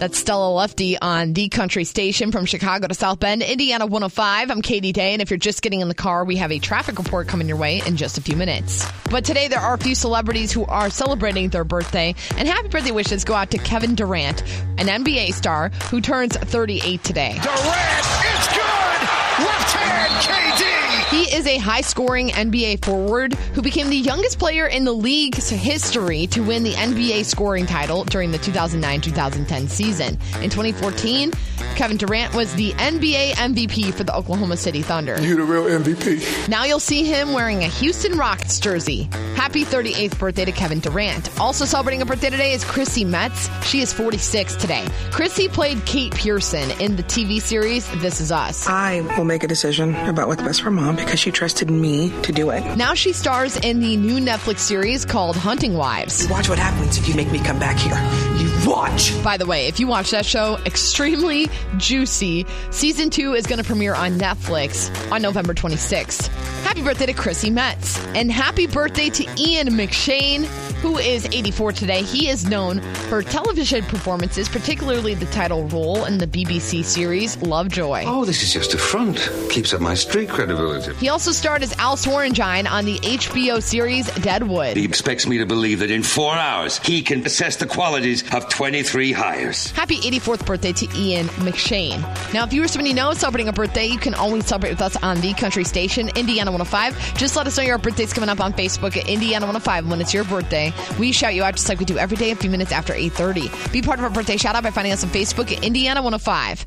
That's Stella Lefty on The Country Station from Chicago to South Bend, Indiana 105. I'm Katie Day, and if you're just getting in the car, we have a traffic report coming your way in just a few minutes. But today, there are a few celebrities who are celebrating their birthday, and happy birthday wishes go out to Kevin Durant, an NBA star who turns 38 today. Durant, it's good! Left hand, KD! He is a high-scoring NBA forward who became the youngest player in the league's history to win the NBA scoring title during the 2009-2010 season. In 2014, Kevin Durant was the NBA MVP for the Oklahoma City Thunder. You the real MVP. Now you'll see him wearing a Houston Rockets jersey. Happy 38th birthday to Kevin Durant. Also celebrating a birthday today is Chrissy Metz. She is 46 today. Chrissy played Kate Pearson in the TV series This Is Us. I will make a decision about what's best for Mom because she trusted me to do it. Now she stars in the new Netflix series called Hunting Wives. Watch what happens if you make me come back here. You watch. By the way, if you watch that show, extremely juicy. Season 2 is going to premiere on Netflix on November 26th. Happy birthday to Chrissy Metz. And happy birthday to Ian McShane, who is 84 today. He is known for television performances, particularly the title role in the BBC series Lovejoy. Oh, this is just a front. Keeps up my street credibility. He also starred as Al Swearengen on the HBO series Deadwood. He expects me to believe that in 4 hours, he can possess the qualities of 23 hires. Happy 84th birthday to Ian McShane. Now, if you or somebody you know celebrating a birthday, you can always celebrate with us on The Country Station, Indiana 105. Just let us know your birthday's coming up on Facebook at Indiana 105 when it's your birthday. We shout you out just like we do every day a few minutes after 8:30. Be part of our birthday shout out by finding us on Facebook at Indiana 105.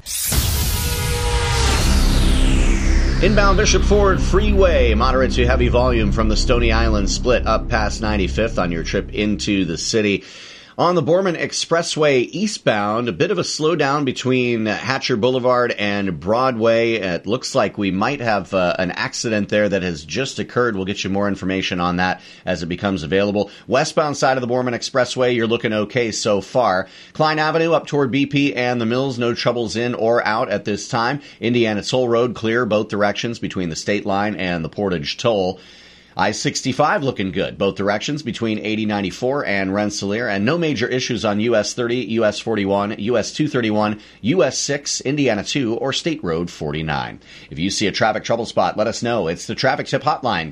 Inbound Bishop Ford Freeway, moderate to heavy volume from the Stony Island split up past 95th on your trip into the city. On the Borman Expressway eastbound, a bit of a slowdown between Hatcher Boulevard and Broadway. It looks like we might have an accident there that has just occurred. We'll get you more information on that as it becomes available. Westbound side of the Borman Expressway, you're looking okay so far. Klein Avenue up toward BP and the Mills, no troubles in or out at this time. Indiana Toll Road clear both directions between the State Line and the Portage Toll. I-65 looking good, both directions between 8094 and Rensselaer, and no major issues on US 30, US 41, US 231, US 6, Indiana 2, or State Road 49. If you see a traffic trouble spot, let us know. It's the Traffic Tip Hotline,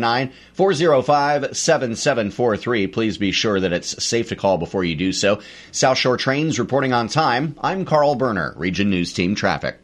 219-405-7743. Please be sure that it's safe to call before you do so. South Shore Trains reporting on time. I'm Carl Berner, Region News Team Traffic.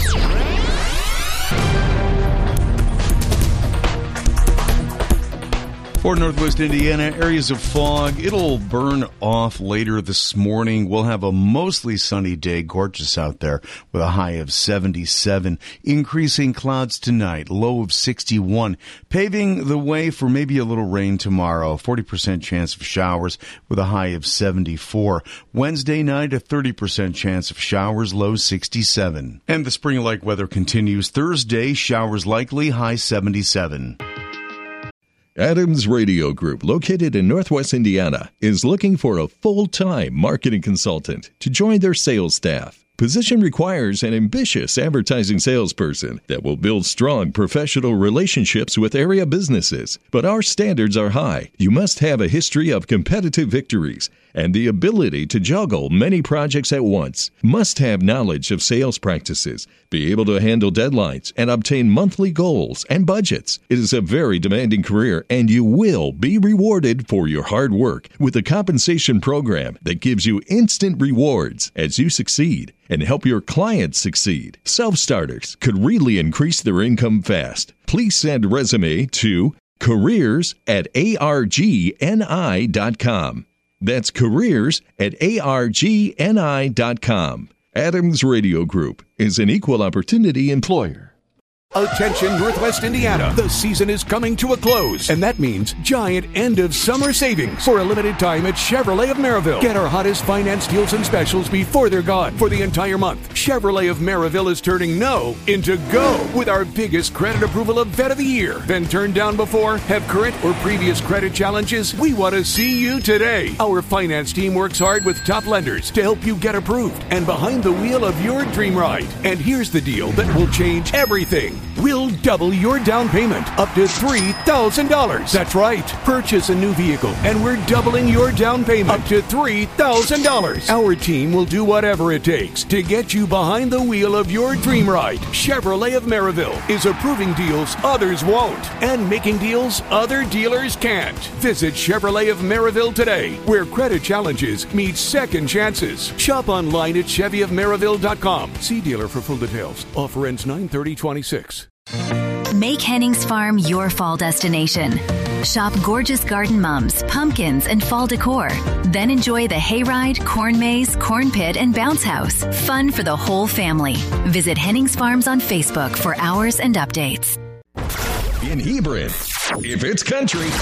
For Northwest Indiana, areas of fog. It'll burn off later this morning. We'll have a mostly sunny day, gorgeous out there, with a high of 77. Increasing clouds tonight, low of 61. Paving the way for maybe a little rain tomorrow. 40% chance of showers with a high of 74. Wednesday night, a 30% chance of showers, low 67. And the spring-like weather continues. Thursday, showers likely, high 77. Adams Radio Group, located in Northwest Indiana, is looking for a full-time marketing consultant to join their sales staff. Position requires an ambitious advertising salesperson that will build strong professional relationships with area businesses. But our standards are high. You must have a history of competitive victories and the ability to juggle many projects at once. Must have knowledge of sales practices, be able to handle deadlines, and obtain monthly goals and budgets. It is a very demanding career, and you will be rewarded for your hard work with a compensation program that gives you instant rewards as you succeed and help your clients succeed. Self-starters could really increase their income fast. Please send a resume to careers@argni.com. That's careers@argni.com. Adams Radio Group is an equal opportunity employer. Attention Northwest Indiana, the season is coming to a close, and that means giant end of summer savings for a limited time at Chevrolet of Maryville. Get our hottest finance deals and specials before they're gone. For the entire month, Chevrolet of Maryville is turning no into go with our biggest credit approval event of the year. Been turned down before? Have current or previous credit challenges? We want to see you today. Our finance team works hard with top lenders to help you get approved and behind the wheel of your dream ride. And here's the deal that will change everything. we'll double your down payment up to $3,000. That's right. Purchase a new vehicle and we're doubling your down payment up to $3,000. Our team will do whatever it takes to get you behind the wheel of your dream ride. Chevrolet of Maryville is approving deals others won't and making deals other dealers can't. Visit Chevrolet of Maryville today, where credit challenges meet second chances. Shop online at ChevyofMaryville.com. See dealer for full details. Offer ends 9/30/26. Make Hennings Farm your fall destination. Shop gorgeous garden mums, pumpkins, and fall decor. Then enjoy the hayride, corn maze, corn pit, and bounce house. Fun for the whole family. Visit Hennings Farms on Facebook for hours and updates. In Hebron, if it's country,